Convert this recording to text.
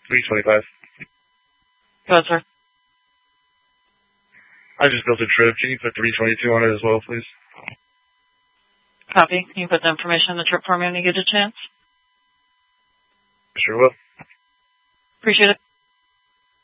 325. Go ahead, sir. I just built a trip. Can you put 322 on it as well, please? Copy. Can you put the information on the trip for me when you get a chance? Sure will. Appreciate it.